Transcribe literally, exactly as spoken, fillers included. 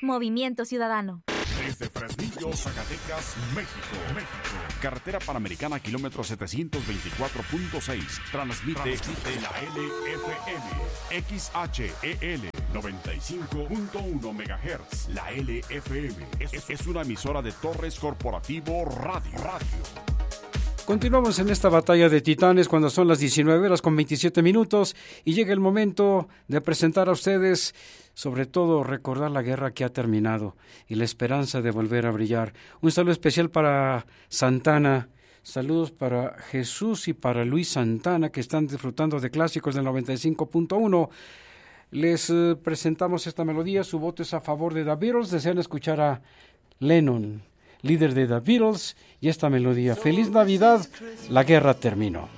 Movimiento Ciudadano. Desde Fresnillo, Zacatecas, México, México. Carretera Panamericana, kilómetro setecientos veinticuatro punto seis. Transmite, Transmite la L F M. X H E L noventa y cinco punto uno megahertz. La L F M es, es una emisora de Torres Corporativo Radio. Radio. Continuamos en esta batalla de titanes cuando son las diecinueve horas con veintisiete minutos y llega el momento de presentar a ustedes, sobre todo recordar la guerra que ha terminado y la esperanza de volver a brillar. Un saludo especial para Santana, saludos para Jesús y para Luis Santana que están disfrutando de clásicos del noventa y cinco punto uno. Les eh, presentamos esta melodía, su voto es a favor de The Beatles, desean escuchar a Lennon, líder de The Beatles, y esta melodía. Feliz Navidad, la guerra terminó.